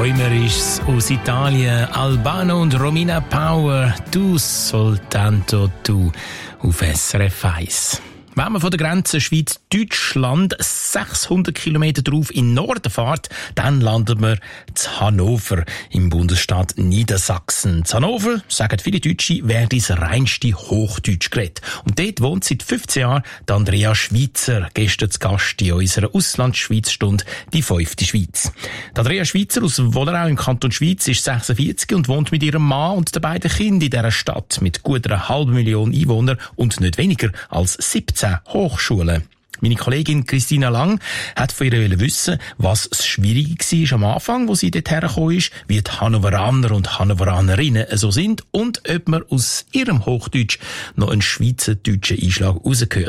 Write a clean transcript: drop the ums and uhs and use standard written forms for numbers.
träumerisch aus Italien. Albano und Romina Power, du soltanto tu, auf SRF 1. Wenn man von der Grenze Schweiz-Deutschland 600 Kilometer drauf in den Norden fährt, dann landet man in Hannover im Bundesstaat Niedersachsen. In Hannover, sagen viele Deutsche, werde das reinste Hochdeutsch geredet. Und dort wohnt seit 15 Jahren Andrea Schweitzer, gestern zu Gast in unserer Auslandsschweiz-Stunde, die 5. Schweiz. Andrea Schweitzer aus Wollerau im Kanton Schweiz ist 46 und wohnt mit ihrem Mann und den beiden Kindern in dieser Stadt mit gut 500.000 Einwohnern und nicht weniger als 17 Hochschulen. Meine Kollegin Christina Lang hat von ihr wissen, was das Schwierige war am Anfang, wo sie dort hergekommen ist, wie die Hannoveraner und Hannoveranerinnen so sind und ob man aus ihrem Hochdeutsch noch einen schweizerdeutschen Einschlag rausgehört.